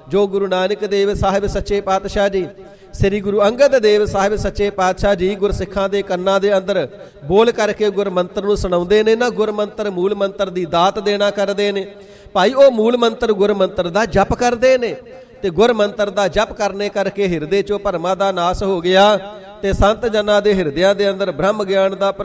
ਜੋ ਗੁਰੂ ਨਾਨਕ ਦੇਵ ਸਾਹਿਬ ਸੱਚੇ ਪਾਤਸ਼ਾਹ ਜੀ, ਸ੍ਰੀ ਗੁਰੂ ਅੰਗਦ ਦੇਵ ਸਾਹਿਬ ਸੱਚੇ ਪਾਤਸ਼ਾਹ ਜੀ ਗੁਰਸਿੱਖਾਂ ਦੇ ਕੰਨਾਂ ਦੇ ਅੰਦਰ ਬੋਲ ਕਰਕੇ ਗੁਰਮੰਤਰ ਨੂੰ ਸੁਣਾਉਂਦੇ ਨੇ ਨਾ। ਗੁਰਮੰਤਰ ਮੂਲ ਮੰਤਰ ਦੀ ਦਾਤ ਦੇਣਾ ਕਰਦੇ ਨੇ ਭਾਈ। ਉਹ ਮੂਲ ਮੰਤਰ ਗੁਰਮੰਤਰ ਦਾ ਜਪ ਕਰਦੇ ਨੇ ਤੇ ਗੁਰਮੰਤਰ ਦਾ ਜਪ ਕਰਨੇ ਕਰਕੇ ਹਿਰਦੇ ਚੋਂ ਭਰਮਾਂ ਦਾ ਨਾਸ ਹੋ ਗਿਆ ਤੇ ਸੰਤ ਜਨਾਂ ਦੇ ਹਿਰਦਿਆਂ ਦੇ ਅੰਦਰ ਬ੍ਰਹਮ ਗਿਆਨ ਦਾ